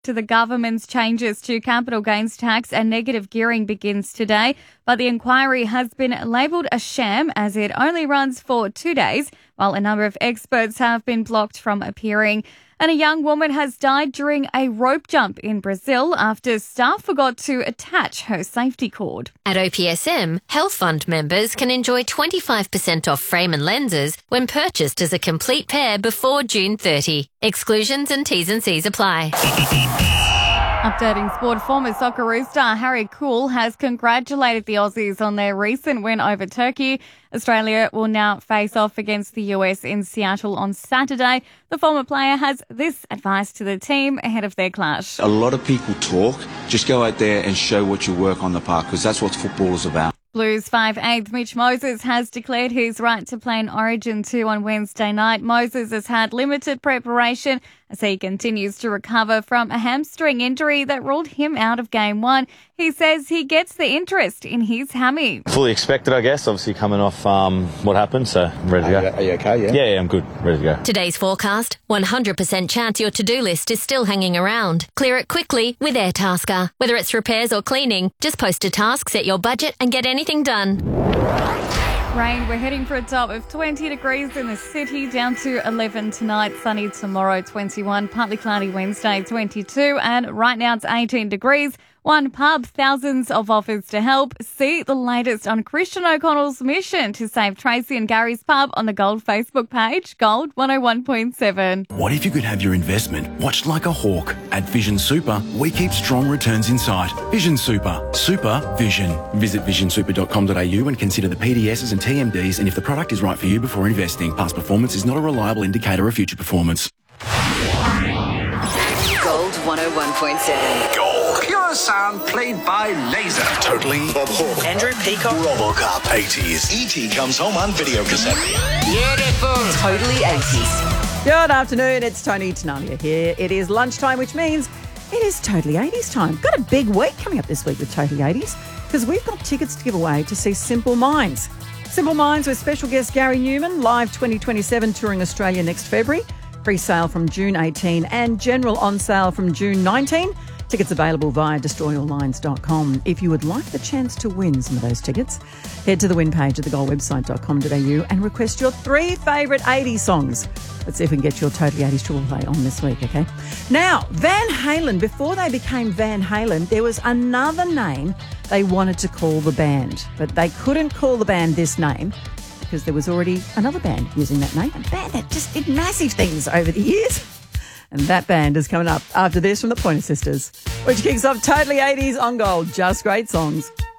to the government's changes to capital gains tax and negative gearing begins today, but the inquiry has been labelled a sham as it only runs for 2 days, while a number of experts have been blocked from appearing. And a young woman has died during a rope jump in Brazil after staff forgot to attach her safety cord. At OPSM, Health Fund members can enjoy 25% off frame and lenses when purchased as a complete pair before June 30. Exclusions and T's and C's apply. Updating sport, former Socceroo star Harry Kewell has congratulated the Aussies on their recent win over Turkey. Australia will now face off against the US in Seattle on Saturday. The former player has this advice to the team ahead of their clash. A lot of people talk. Just go out there and show what you work on the park, because that's what football is about. Blues 5/8 Mitch Moses has declared his right to play in Origin 2 on Wednesday night. Moses has had limited preparation as he continues to recover from a hamstring injury that ruled him out of Game 1. He says he gets the interest in his hammy. Fully expected, I guess, obviously coming off what happened, so I'm ready to go. Are you okay, yeah? Yeah, I'm good, ready to go. Today's forecast, 100% chance your to-do list is still hanging around. Clear it quickly with Airtasker. Whether it's repairs or cleaning, just post a task, set your budget and get anything done. Rain, we're heading for a top of 20 degrees in the city, down to 11 tonight, sunny tomorrow, 21, partly cloudy Wednesday, 22, and right now it's 18 degrees. One pub, thousands of offers to help. See the latest on Christian O'Connell's mission to save Tracy and Gary's pub on the Gold Facebook page, Gold 101.7. What if you could have your investment watched like a hawk? At Vision Super, we keep strong returns in sight. Vision Super. Super Vision. Visit visionsuper.com.au and consider the PDSs and TMDs and if the product is right for you before investing. Past performance is not a reliable indicator of future performance. Gold 101.7. Gold. Pure sound played by laser. Totally. Andrew Peacock. Robocop 80s. E.T. comes home on video cassette. Beautiful. Totally 80s. Good afternoon, it's Tony Tenalia here. It is lunchtime, which means it is Totally 80s time. Got a big week coming up this week with Totally 80s because we've got tickets to give away to see Simple Minds. Simple Minds with special guest Gary Newman, live 2027 touring Australia next February. Pre-sale from June 18 and general on sale from June 19. Tickets available via destroyallines.com. If you would like the chance to win some of those tickets, head to the win page at thegoldwebsite.com.au and request your 3 favourite 80s songs. Let's see if we can get your Totally 80s triple play on this week, okay? Now, Van Halen, before they became Van Halen, there was another name they wanted to call the band, but they couldn't call the band this name because there was already another band using that name, a band that just did massive things over the years. And that band is coming up after this from the Pointer Sisters, which kicks off Totally 80s on Gold. Just great songs.